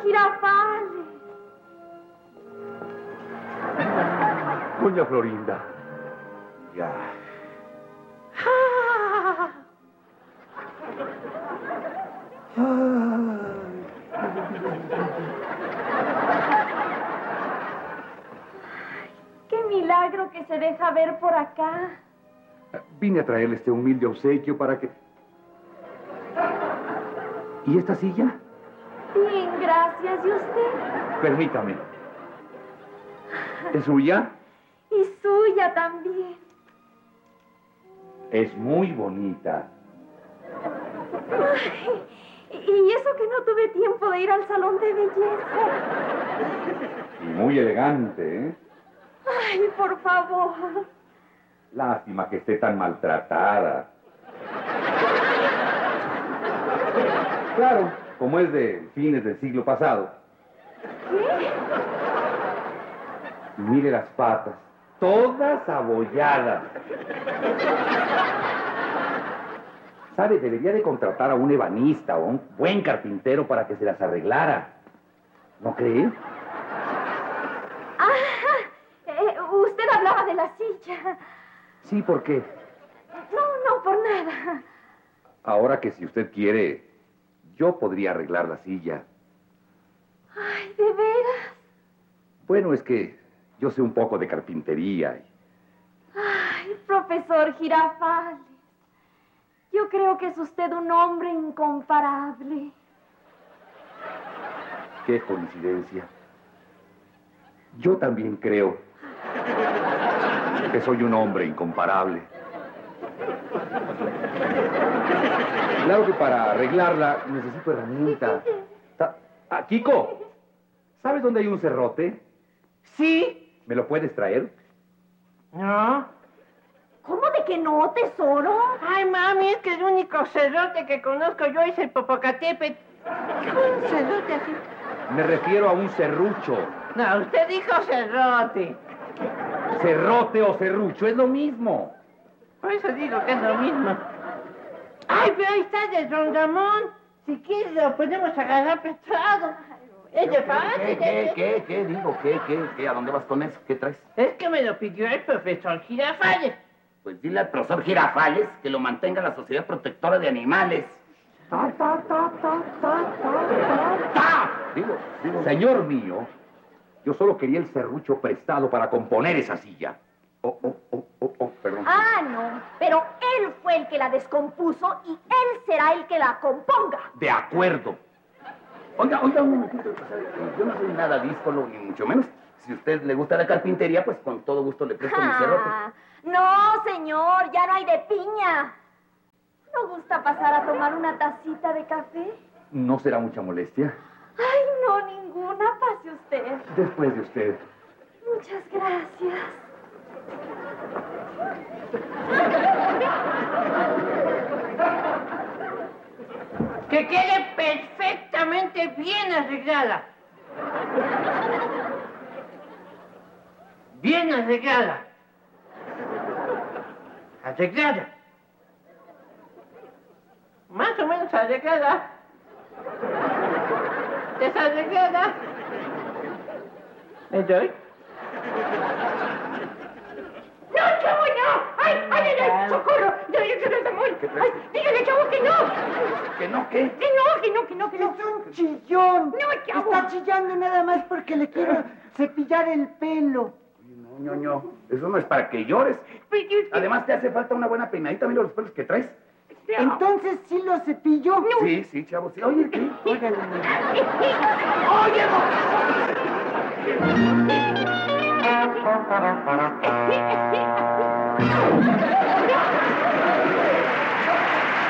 Girafales. Doña Florinda. Ya. ¡Ah! ¡Qué milagro que se deja ver por acá! Vine a traerle este humilde obsequio para que... ¿Y esta silla? Bien, gracias. ¿Y usted? Permítame. ¿Es suya? Y suya también. Es muy bonita. Ay, y eso que no tuve tiempo de ir al salón de belleza. Y muy elegante, ¿eh? Ay, por favor. Lástima que esté tan maltratada. Claro, como es de fines del siglo pasado. ¿Qué? Mire las patas, todas abolladas. ¿Sabe? Debería de contratar a un ebanista o a un buen carpintero para que se las arreglara. ¿No cree? Usted hablaba de la silla. Sí, ¿por qué? No, por nada. Ahora que si usted quiere, yo podría arreglar la silla. Ay, ¿de veras? Bueno, es que yo sé un poco de carpintería. Ay, profesor Girafales. Yo creo que es usted un hombre incomparable. Qué coincidencia. Yo también creo que soy un hombre incomparable. Claro que para arreglarla necesito herramienta. Kiko, ¿sabes dónde hay un cerrote? Sí. ¿Me lo puedes traer? No. ¿Cómo de que no, tesoro? Ay, mami, es que el único cerrote que conozco yo es el Popocatépetl. Un cerrote así. Me refiero a un serrucho. No, usted dijo cerrote. Cerrote o serrucho, es lo mismo. Por eso digo que es lo mismo. Ay, pero ahí está de Don Ramón. Si quieres lo podemos agarrar prestado. Es de fácil. ¿Qué? Digo, ¿qué? ¿A dónde vas con eso? ¿Qué traes? Es que me lo pidió el profesor Girafales. Pues dile al profesor Girafales que lo mantenga la Sociedad Protectora de Animales. Digo, señor mío, yo solo quería el serrucho prestado para componer esa silla. Perdón. Ah, no, pero él fue el que la descompuso y él será el que la componga. De acuerdo. Oiga, un momentito. Yo no soy nada díscolo, ni mucho menos. Si a usted le gusta la carpintería, pues con todo gusto le presto mi cerrote. No, señor, ya no hay de piña. ¿No gusta pasar a tomar una tacita de café? ¿No será mucha molestia? Ay, no, ninguna. Pase usted. Después de usted. Muchas gracias. Que quede perfectamente bien arreglada. Bien arreglada. Arreglada. Más o menos arreglada. Desarreglada. ¿Me doy? ¡No, chavo, no! ¡Ay, socorro! ¡Yo se lo muy! ¡Ay, dígale, chavo, que no! ¿Que no qué? Que no! Es un chillón. No, chavo. Está chillando nada más porque le quiero cepillar el pelo. No. Eso no es para que llores. Además, te hace falta una buena peinadita. Mira los pelos que traes. Entonces, ¿sí lo cepillo? Sí, chavo, sí. Oye, ¿qué? Órale. Oye, no.